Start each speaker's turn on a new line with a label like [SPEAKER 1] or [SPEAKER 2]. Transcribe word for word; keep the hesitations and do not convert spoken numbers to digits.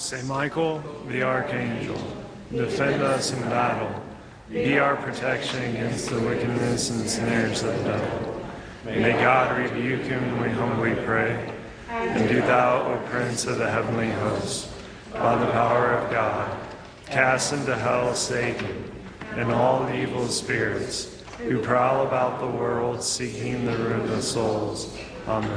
[SPEAKER 1] Saint Michael, the Archangel, defend us in battle. Be our protection against the wickedness and snares of the devil. May God rebuke him, we humbly pray. And do thou, O Prince of the heavenly host, by the power of God, cast into hell Satan and all the evil spirits who prowl about the world seeking the ruin of souls. Amen.